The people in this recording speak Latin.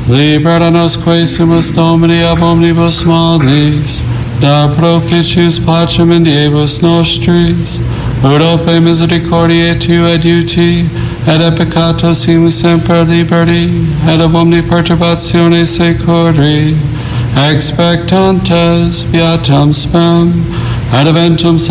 Libera nos quae sumus Domini ab omnibus males, da propitius pacem in diebus nostris, ut ope misericordiae tuae adiuti, et a peccato simus semper liberti, et ab omni perturbatione securi, expectantes viatam spem, et eventum